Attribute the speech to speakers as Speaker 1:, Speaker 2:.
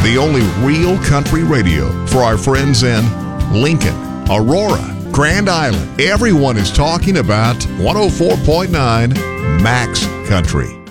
Speaker 1: the only real country radio for our friends in Lincoln, Aurora, Grand Island. Everyone is talking about 104.9 Max Country.